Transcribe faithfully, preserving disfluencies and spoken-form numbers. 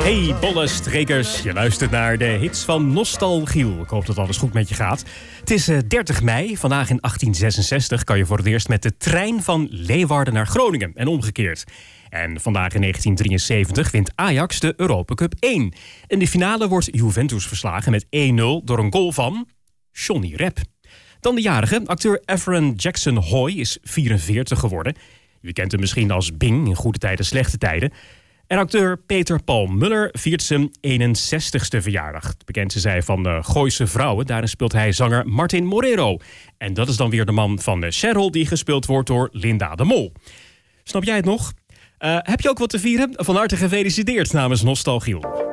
Hey bolle strekers, je luistert naar de hits van Nostalgiel. Ik hoop dat alles goed met je gaat. Het is uh, dertig mei, vandaag in achttien zesenzestig kan je voor het eerst met de trein van Leeuwarden naar Groningen en omgekeerd. En vandaag in negentien drieënzeventig wint Ajax de Europa Cup één. In de finale wordt Juventus verslagen met één nul door een goal van Johnny Rep. Dan de jarige, acteur Efren Jackson Hoy is vierenveertig geworden. Je kent hem misschien als Bing in goede tijden, slechte tijden. En acteur Peter Paul Muller viert zijn eenenzestigste verjaardag. Het bekendste zij van de Gooise Vrouwen. Daarin speelt hij zanger Martin Morero. En dat is dan weer de man van Cheryl, die gespeeld wordt door Linda de Mol. Snap jij het nog? Uh, heb je ook wat te vieren? Van harte gefeliciteerd namens Nostalgiel.